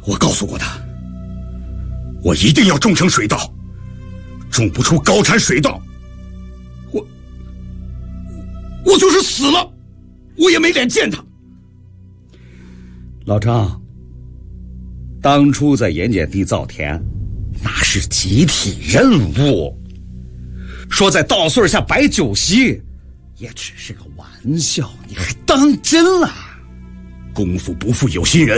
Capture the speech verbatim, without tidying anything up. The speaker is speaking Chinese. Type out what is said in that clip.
我告诉过他，我一定要种成水稻，种不出高产水稻，我我就是死了，我也没脸见他。 老张，当初在盐碱地造田，那是集体任务，说在稻穗下摆酒席，也只是个玩笑，你还当真了？ 功夫不负有心人。